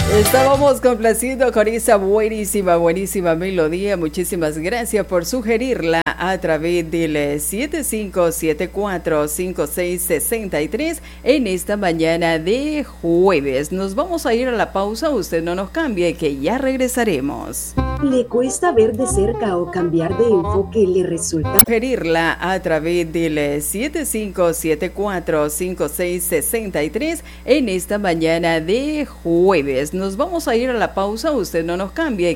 Estábamos complaciendo con esa buenísima melodía. Muchísimas gracias por sugerirla a través del 75745663 en esta mañana de jueves. Nos vamos a ir a la pausa, usted no nos cambie, que ya regresaremos. ¿Le cuesta ver de cerca o cambiar de enfoque le resulta? Sugerirla a través del 75745663 en esta mañana de jueves. Nos vamos a ir a la pausa, usted no nos cambie.